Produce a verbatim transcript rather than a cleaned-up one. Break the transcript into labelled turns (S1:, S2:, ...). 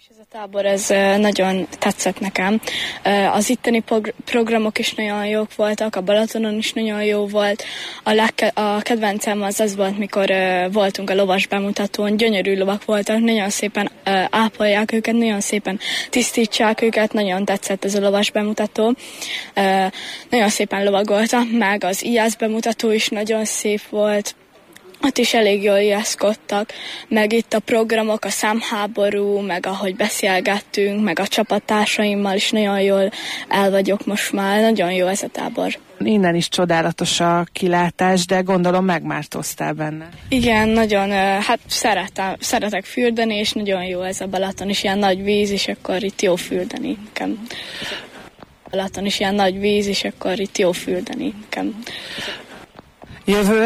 S1: Ez a tábor, ez nagyon tetszett nekem. Az itteni programok is nagyon jók voltak, a Balatonon is nagyon jó volt. A, legke- a kedvencem az az volt, mikor voltunk a lovas bemutatón, gyönyörű lovak voltak, nagyon szépen ápolják őket, nagyon szépen tisztítsák őket, nagyon tetszett ez a lovas bemutató. Nagyon szépen lovagoltam, meg az ijász bemutató is nagyon szép volt. Ott is elég jól ijeszkodtak, meg itt a programok, a számháború, meg ahogy beszélgettünk, meg a csapattársaimmal is nagyon jól el vagyok most már, nagyon jó ez a tábor.
S2: Innen is csodálatos a kilátás, de gondolom megmártoztál benne.
S1: Igen, nagyon, hát szeretem, szeretek fürdeni, és nagyon jó ez a Balaton is, ilyen nagy víz, és akkor itt jó fürdeni nekem. Balaton is ilyen nagy víz, és akkor itt jó fürdeni nekem.
S2: Jövő